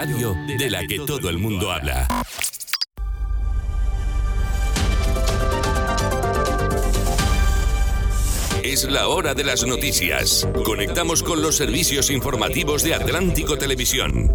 radio de la que todo el mundo habla. Es la hora de las noticias. Conectamos con los servicios informativos de Atlántico Televisión.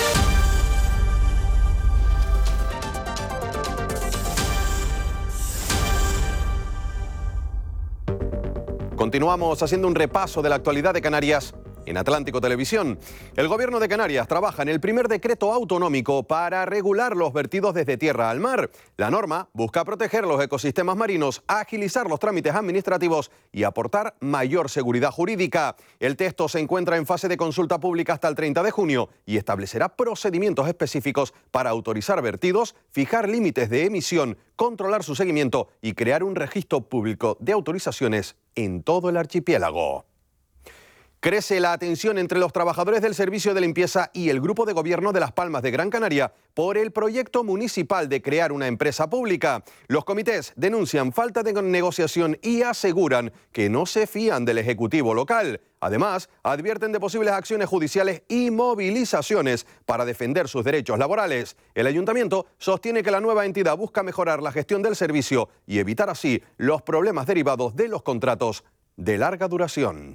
Continuamos haciendo un repaso de la actualidad de Canarias en Atlántico Televisión. El gobierno de Canarias trabaja en el primer decreto autonómico para regular los vertidos desde tierra al mar. La norma busca proteger los ecosistemas marinos, agilizar los trámites administrativos y aportar mayor seguridad jurídica. El texto se encuentra en fase de consulta pública hasta el 30 de junio y establecerá procedimientos específicos para autorizar vertidos, fijar límites de emisión, controlar su seguimiento y crear un registro público de autorizaciones en todo el archipiélago. Crece la atención entre los trabajadores del servicio de limpieza y el grupo de gobierno de Las Palmas de Gran Canaria por el proyecto municipal de crear una empresa pública. Los comités denuncian falta de negociación y aseguran que no se fían del Ejecutivo local. Además, advierten de posibles acciones judiciales y movilizaciones para defender sus derechos laborales. El ayuntamiento sostiene que la nueva entidad busca mejorar la gestión del servicio y evitar así los problemas derivados de los contratos de larga duración.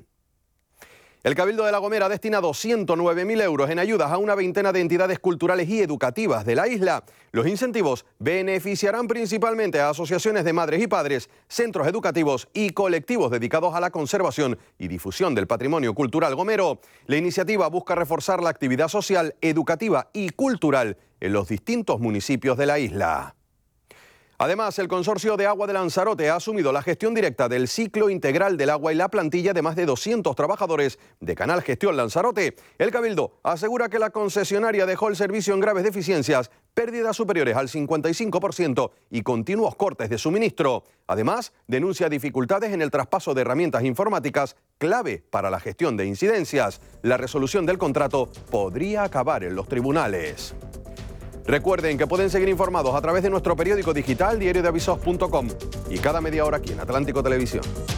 El Cabildo de La Gomera ha destinado 109.000 euros en ayudas a una veintena de entidades culturales y educativas de la isla. Los incentivos beneficiarán principalmente a asociaciones de madres y padres, centros educativos y colectivos dedicados a la conservación y difusión del patrimonio cultural gomero. La iniciativa busca reforzar la actividad social, educativa y cultural en los distintos municipios de la isla. Además, el Consorcio de Agua de Lanzarote ha asumido la gestión directa del ciclo integral del agua y la plantilla de más de 200 trabajadores de Canal Gestión Lanzarote. El Cabildo asegura que la concesionaria dejó el servicio en graves deficiencias, pérdidas superiores al 55% y continuos cortes de suministro. Además, denuncia dificultades en el traspaso de herramientas informáticas clave para la gestión de incidencias. La resolución del contrato podría acabar en los tribunales. Recuerden que pueden seguir informados a través de nuestro periódico digital diariodeavisos.com y cada media hora aquí en Atlántico Televisión.